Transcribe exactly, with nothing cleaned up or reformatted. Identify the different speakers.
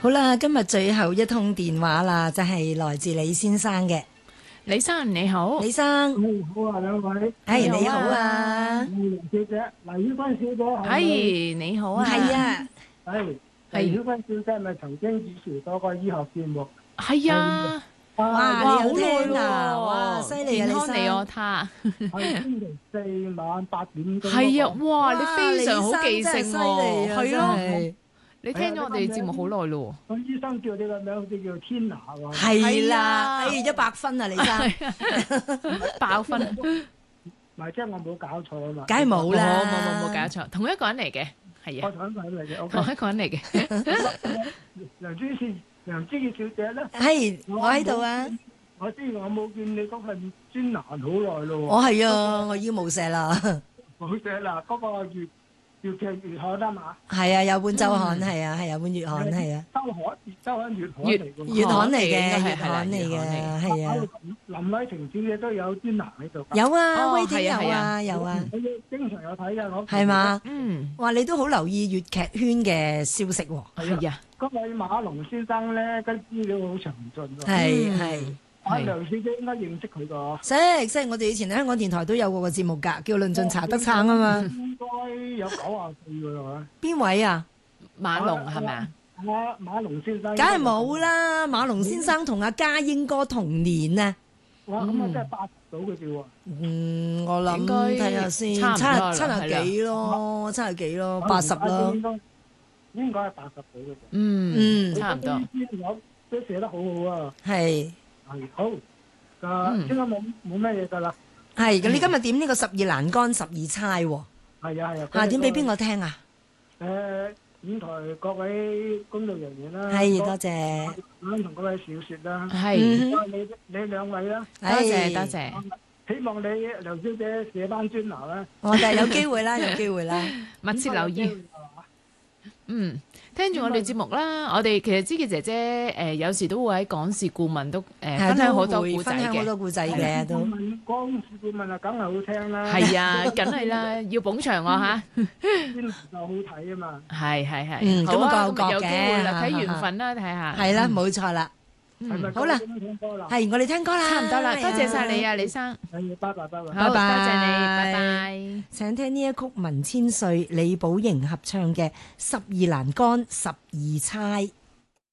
Speaker 1: 好啦，今日最後一通電話啦，就係來自李先生嘅。
Speaker 2: 李生你好，
Speaker 1: 李生，
Speaker 3: 嗯，好啊，兩位，
Speaker 1: 係你好
Speaker 2: 你好啊
Speaker 1: 啊，
Speaker 3: 嗯，小姐，黎曉芬小姐係咪？
Speaker 2: 係你好啊，
Speaker 1: 係啊，
Speaker 3: 係黎曉芬小姐係咪曾經主持多個醫學節目？
Speaker 2: 係啊，
Speaker 1: 哇，
Speaker 2: 哇
Speaker 1: 你有
Speaker 2: 好耐
Speaker 1: 聽啊，
Speaker 2: 咯
Speaker 1: 哇，犀利啊，
Speaker 2: 健康你我
Speaker 1: 李生，
Speaker 2: 他，
Speaker 3: 係星期四晚八點鐘。
Speaker 2: 係啊，哇你
Speaker 1: 哇
Speaker 2: 非常好記性
Speaker 1: 李生真係犀
Speaker 2: 喎，
Speaker 1: 利啊，真
Speaker 2: 係咯，
Speaker 1: 係
Speaker 2: 你聽咗我哋節目好耐咯
Speaker 3: 個醫生叫你個名好似叫天娜喎。
Speaker 1: 係
Speaker 2: 係
Speaker 1: 啦，
Speaker 2: 啊
Speaker 1: 哎，一百分啊，李生，
Speaker 2: 喎，爆分，
Speaker 3: 唔係即係我冇搞錯啊嘛。
Speaker 1: 梗係冇
Speaker 2: 冇
Speaker 1: 啦，
Speaker 2: 冇冇冇搞錯，同一個人嚟嘅，係啊，
Speaker 3: 我想問嚟嘅
Speaker 2: 同
Speaker 3: ，OK。
Speaker 2: 一個人嚟嘅，
Speaker 3: 梁主持梁之傑小姐咧，
Speaker 1: 係我喺度啊，
Speaker 3: 我知我冇見你嗰份專欄好耐咯喎。
Speaker 1: 我係啊，我已經冇寫啦，
Speaker 3: 冇寫啦，嗰個粵粵劇月刊啊嘛。
Speaker 1: 係啊，有本週刊，係啊，係有本月刊，係啊，
Speaker 3: 周刊周刊月刊
Speaker 2: 月
Speaker 3: 嚟㗎嘛。
Speaker 1: 月刊嚟
Speaker 2: 應該
Speaker 1: 嘅，
Speaker 2: 係
Speaker 1: 月刊嚟嘅，
Speaker 2: 係啦
Speaker 1: 係啊，
Speaker 3: 林偉晴小姐都有專欄喺度㗎。
Speaker 1: 有啊，
Speaker 2: 哦
Speaker 1: 威丁有
Speaker 2: 係啊
Speaker 1: 啊，有啊，
Speaker 3: 我經常有睇㗎，我
Speaker 1: 係？嘛？
Speaker 2: 嗯，
Speaker 1: 哇！你都好留意粵劇圈嘅消息喎，
Speaker 2: 係啊，
Speaker 3: 嗰位馬龍先生咧，跟資料好詳盡喎。
Speaker 1: 係係
Speaker 3: 阿梁小姐應該認識佢㗎。
Speaker 1: 識識，我哋以前喺香港電台都有過個節目㗎，叫《論盡茶得橙》啊嘛。
Speaker 3: 應該有九啊歲㗎啦。
Speaker 1: 邊位啊？
Speaker 2: 馬龍係咪啊？
Speaker 3: 馬馬龍先生。
Speaker 1: 梗係冇。啦，馬龍先生同阿家英哥同年啊。
Speaker 3: 哇！咁啊，真係八十到嘅啫喎。
Speaker 1: 嗯，我諗
Speaker 2: 應該
Speaker 1: 睇下先，
Speaker 2: 差唔多啦
Speaker 1: 七七十幾咯，七十幾咯，八十咯。
Speaker 3: 應該應該係八十到嘅啫。
Speaker 2: 嗯，
Speaker 1: 嗯
Speaker 2: 差唔多，
Speaker 3: 啲有都寫得好好啊。
Speaker 1: 係
Speaker 3: 係好。啊，應該冇冇咩嘢㗎啦。
Speaker 1: 係，咁你今日點呢個十二欄杆十二釵喎？
Speaker 3: 係啊係啊。
Speaker 1: 嚇點俾邊個聽啊？
Speaker 3: 誒，五台各位工作人員啦，
Speaker 1: 係多謝，
Speaker 3: 咁同各位小説啦，
Speaker 2: 係，
Speaker 1: 嗯
Speaker 3: 你你兩位啦，
Speaker 2: 多謝
Speaker 1: 係
Speaker 2: 多謝，
Speaker 3: 希望你梁小姐寫翻專欄啦，
Speaker 1: 我哋有機會啦，有機會啦。
Speaker 2: 密切留意。嗯，聽住我哋節目啦，我哋其實知嘅姐姐誒、呃、有時都會喺港事顧問都誒、呃、分享好多故仔
Speaker 1: 分享好
Speaker 2: 嘅，
Speaker 1: 多故仔嘅都。
Speaker 3: 顧問講事顧問啊，梗係好聽啦，
Speaker 2: 係啊，梗係啦，要捧場我嚇，
Speaker 3: 專欄就好睇啊嘛，
Speaker 2: 係係係，
Speaker 1: 嗯
Speaker 2: 好啊，
Speaker 1: 咁啊各有
Speaker 2: 咁有機會啦，
Speaker 1: 各嘅
Speaker 2: 睇緣分啦，睇下，
Speaker 1: 係啦，冇錯啦。
Speaker 3: 係咪？
Speaker 1: 好啦
Speaker 3: 咁聽歌啦，
Speaker 1: 係我哋聽歌啦，
Speaker 2: 差唔多啦，
Speaker 1: 係
Speaker 2: 多謝晒你啊，李生，
Speaker 3: 係，拜拜拜拜。
Speaker 2: 好，多
Speaker 1: 拜
Speaker 2: 謝你，拜拜。
Speaker 1: 請聽呢一曲文千歲李寶瑩合唱嘅《十二欄杆十二釵》。